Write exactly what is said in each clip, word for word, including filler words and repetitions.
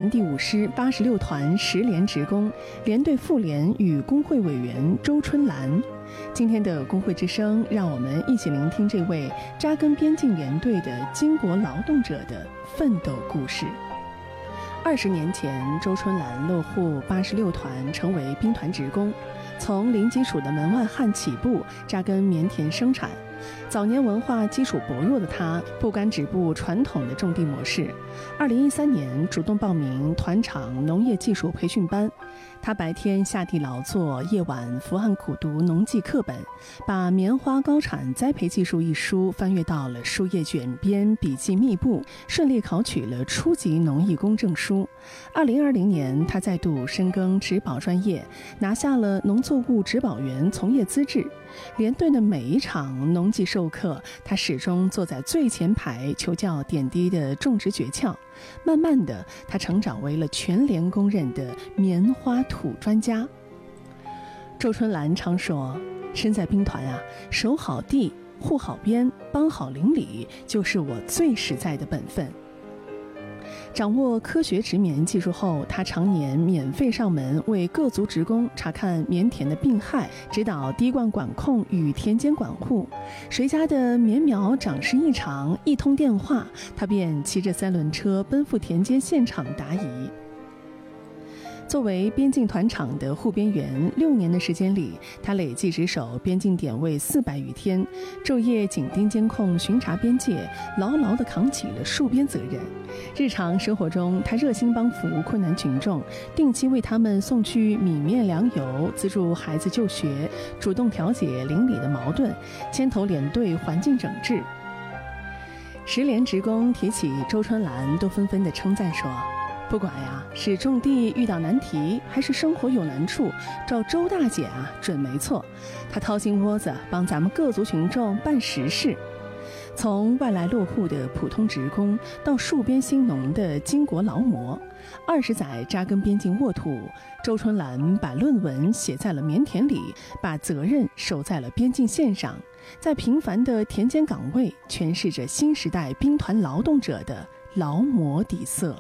团第五师八十六团十连职工，连队副连与工会委员周春兰。今天的工会之声，让我们一起聆听这位扎根边境连队的巾帼劳动者的奋斗故事。二十年前，周春兰落户八十六团，成为兵团职工，从零基础的门外汉起步，扎根棉田生产。早年文化基础薄弱的他，不甘止步传统的种地模式。二零一三年，主动报名团场农业技术培训班。他白天下地劳作，夜晚伏案苦读农技课本，把《棉花高产栽培技术》一书翻阅到了书页卷边，笔记密布，顺利考取了初级农艺工证书。二零二零年，他再度深耕植保专业，拿下了农作物植保员从业资质。连队的每一场农技授课，他始终坐在最前排求教点滴的种植诀窍。慢慢的，他成长为了全连公认的棉花土专家。周春兰常说，身在兵团啊，守好地、护好边、帮好邻里，就是我最实在的本分。掌握科学植棉技术后，他常年免费上门为各族职工查看棉田的病害，指导滴灌管控与田间管护。谁家的棉苗长势异常，一通电话，他便骑着三轮车奔赴田间现场答疑。作为边境团场的护边员，六年的时间里，他累计值守边境点位四百余天，昼夜紧盯监控、巡查边界，牢牢地扛起了戍边责任。日常生活中，他热心帮扶困难群众，定期为他们送去米面粮油，资助孩子就学，主动调解邻里的矛盾，牵头连队环境整治。十连职工提起周春兰，都纷纷地称赞说，不管呀是种地遇到难题，还是生活有难处，找周大姐啊准没错。她掏心窝子帮咱们各族群众办实事。从外来落户的普通职工到戍边兴农的巾帼劳模，二十载扎根边境沃土，周春兰把论文写在了棉田里，把责任守在了边境线上，在平凡的田间岗位诠释着新时代兵团劳动者的劳模底色。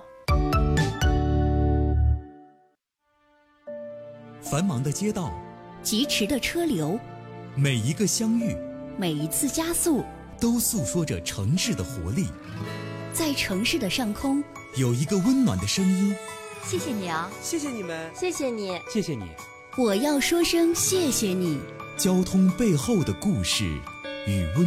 繁忙的街道， 疾驰的车流， 每一个相遇， 每一次加速， 都诉说着城市的活力。 在城市的上空， 有一个温暖的声音。 谢谢你啊， 谢谢你们， 谢谢你， 谢谢你。 我要说声谢谢你。 交通背后的故事与温